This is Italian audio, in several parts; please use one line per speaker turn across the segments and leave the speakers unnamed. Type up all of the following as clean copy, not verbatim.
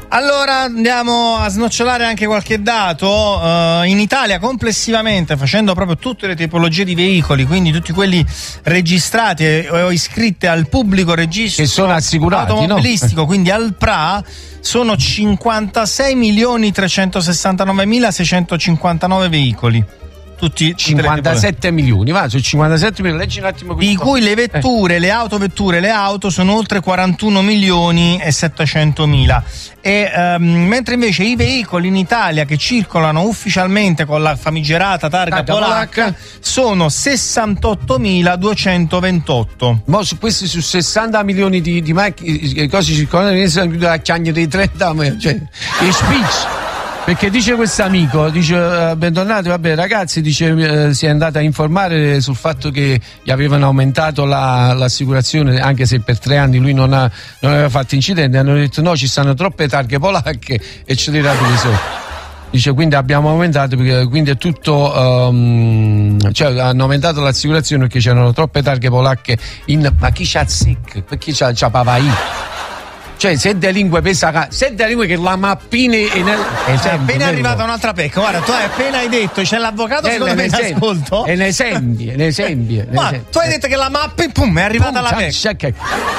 Allora andiamo a snocciolare anche qualche dato. In Italia complessivamente, facendo proprio tutte le tipologie di veicoli, quindi tutti quelli registrati o iscritti al pubblico registro
che sono assicurati,
automobilistico,
no?
Quindi al PRA, sono 56.369.659 veicoli. Tutti
57 milioni, va, su 57 milioni, leggi un attimo qui.
Di cui le vetture, le auto sono oltre 41.700.000. Mentre invece i veicoli in Italia che circolano ufficialmente con la famigerata targa polacca sono 68.228.
Ma su questi, su 60 milioni di macchine, cose circolano, la chiagna dei 30, cioè, i speech. Perché dice questo amico, dice bentornati, vabbè ragazzi, dice si è andato a informare sul fatto che gli avevano aumentato l'assicurazione, anche se per 3 anni lui non aveva fatto incidenti, hanno detto no, ci stanno troppe targhe polacche e ce le date di sopra. Dice quindi abbiamo aumentato, perché quindi è tutto cioè hanno aumentato l'assicurazione perché c'erano troppe targhe polacche ma chi c'ha sic? Perché c'ha Pavai? Cioè, se delinque pesa, se delinque che la mappina è
appena arrivata un'altra pecca. Guarda, tu appena hai detto c'è l'avvocato, secondo me in ascolto.
È un esempio.
Ma tu hai detto che la mappa è arrivata la pecca.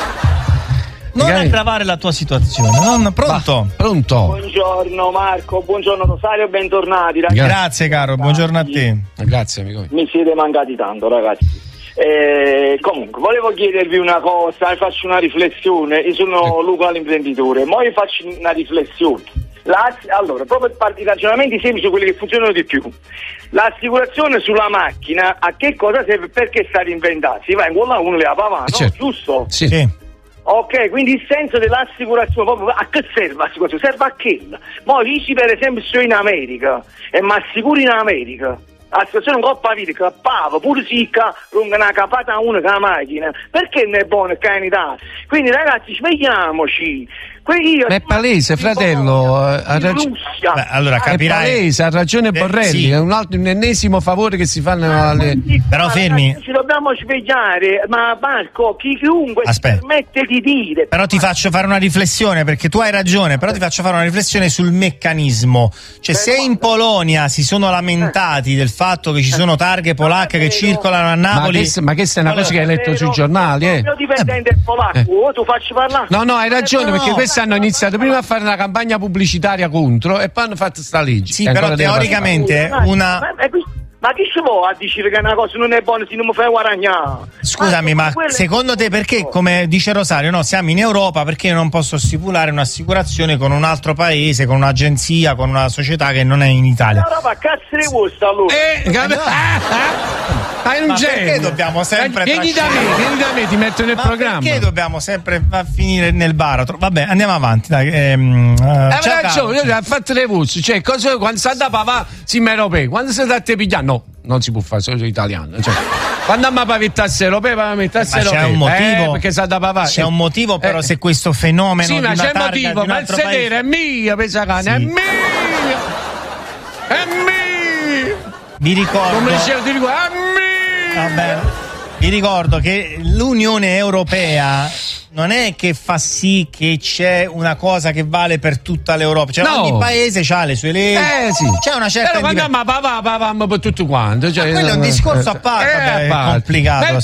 Non aggravare la tua situazione. Pronto?
Buongiorno Marco, buongiorno Rosario, bentornati ragazzi.
Grazie caro, buongiorno a te.
Grazie amico.
Mi siete mancati tanto ragazzi. Comunque volevo chiedervi una cosa, faccio una riflessione. Io sono Luca l'imprenditore, ma io faccio una riflessione. Allora, proprio i ragionamenti semplici, quelli che funzionano di più. L'assicurazione sulla macchina a che cosa serve? Perché è stata inventata? Si va in quella uno le ha pavato,
certo.
Giusto?
Sì.
Ok, quindi il senso dell'assicurazione proprio a che serve l'assicurazione? Serve a che? Ma dici per esempio sto in America e mi assicuri in America. La situazione non può dire che pava pure sicca lunga una capata a una con la macchina, perché non è buono che in Italia? Quindi ragazzi svegliamoci.
Ma è palese, fratello,
allora capirai.
È palese, ha ragione Borrelli, sì. È un ennesimo favore che si fanno alle.
Però fermi.
Ci dobbiamo svegliare, ma Marco, chiunque si permette di dire.
Però ti faccio fare una riflessione, perché tu hai ragione, però ti faccio fare una riflessione sul meccanismo. Cioè, se in Polonia si sono lamentati del fatto che ci sono targhe polacche che circolano a Napoli.
Ma questa è una cosa che hai letto sui giornali,
Il mio dipendente è polacco, tu facci parlare.
No, hai ragione, perché questa hanno iniziato prima a fare una campagna pubblicitaria contro e poi hanno fatto sta legge.
Sì, però teoricamente una.
Ma chi ci vuole a dire che una cosa non è buona se non mi fai guadagnare?
Scusami, ma secondo te perché, come dice Rosario, no, siamo in Europa, perché non posso stipulare un'assicurazione con un altro paese, con un'agenzia, con una società che non è in Italia?
Europa, cazzo di gusto allora.
Ma perché dobbiamo sempre
vieni da me, ti metto nel programma.
Perché dobbiamo sempre finire nel baratro? Vabbè, andiamo avanti, dai.
Ha fatto le voci, cioè quando sta da papà siamo europei, quando si sta pigliando no, non si può fare solo italiano, cioè quando mi pavettasse europeo,
c'è un motivo,
perché sa da papà.
C'è un motivo però se questo fenomeno
sì, ma c'è un motivo, ma il sedere è mio, pensa cane, sì. È mio.
Vi ricordo.
Come dicevo, ti ricordo, è mio.
Vabbè. Vi ricordo che l'Unione Europea non è che fa sì che c'è una cosa che vale per tutta l'Europa, cioè ogni paese ha le sue leggi,
sì.
C'è una certa
però quando papà per tutto quanto, cioè,
quello è un discorso a parte, è complicato.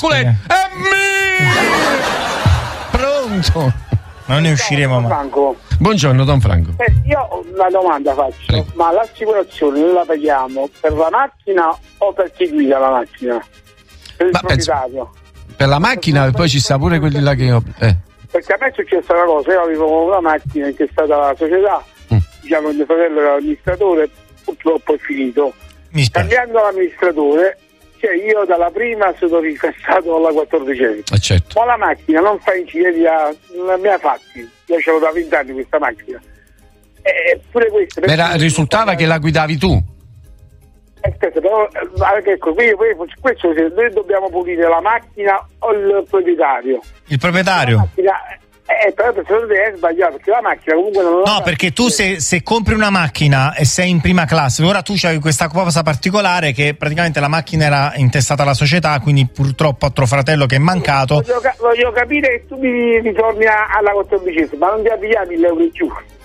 Pronto?
Non ne usciremo mai.
Franco.
Buongiorno Don Franco.
Io una domanda faccio.
Prego.
Ma l'assicurazione noi la paghiamo per la macchina o per chi guida la macchina? Per il proprietario?
Per la macchina e poi ci sta pure quelli là che io.
Perché a me è successa una cosa, io avevo una macchina che è stata la società, diciamo il mio fratello era l'amministratore, purtroppo è finito. Cambiando l'amministratore, cioè io dalla prima sono ricassato alla 14ª.
Certo.
Ma la macchina non fa incidenti, non mi ha fatti. Io ce l'ho da 20 anni questa macchina. Pure questo.
Risultava che la guidavi tu?
Aspetta, però ecco, questo noi dobbiamo pulire la macchina o il proprietario?
Il proprietario?
La macchina, però secondo te è sbagliato, perché la macchina comunque non
no, perché tu se compri una macchina e sei in prima classe, ora tu c'hai questa cosa particolare che praticamente la macchina era intestata alla società, quindi purtroppo a tuo fratello che è mancato.
Voglio capire che tu mi ritorni alla 14ª, ma non ti avviavi 1.000 euro in più.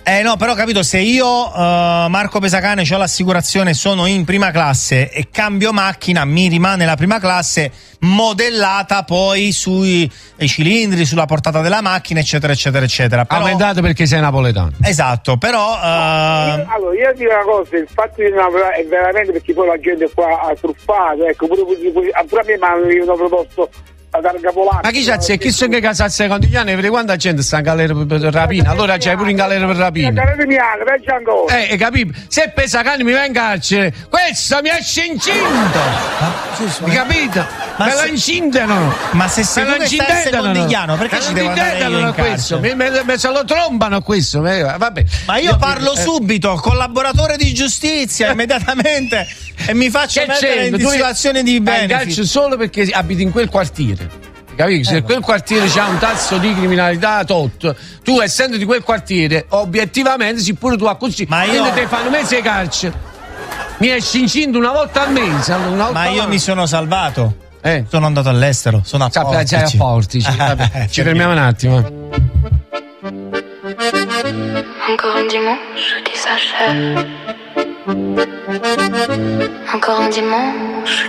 No, però capito, se io Marco Pesacane ho l'assicurazione, sono in prima classe e cambio macchina, mi rimane la prima classe modellata poi sui cilindri, sulla portata della macchina, eccetera eccetera eccetera. Però,
aumentato perché sei napoletano.
Esatto, però
allora io dico una cosa, il fatto di non è veramente, perché poi la gente qua ha truffato, ecco, pure a me mi hanno proposto la targa polacca.
Ma chi c'è? Chi sono che casasse con gli anni? Vedi quanta gente sta in galera per rapina? Allora c'hai pure in galera per rapina.
Galera mia, peggio ancora.
Capito? Se Pesacane mi va in carcere, questo mi esce incinto. Hai capito? Me lo incintano.
Ma se sei tu che stai a Secondigliano, perché ci devo andare io in
questo?
carcere?
Me se lo trombano questo. Vabbè.
Ma io parlo subito, collaboratore di giustizia, immediatamente, e mi faccio mettere in situazione di benefit.
Solo perché abiti in quel quartiere. Capito? Se quel quartiere c'ha un tasso di criminalità tot, tu essendo di quel quartiere, obiettivamente, se pure tu accusi, quindi te fanno mese di carcere. Mi esci incinto una volta al mese.
Ma io mi sono salvato. Sono andato all'estero, sono a Portici.
Vabbè, ci fermiamo un attimo.
Encore un dimanche qui s'achève. Encore un dimanche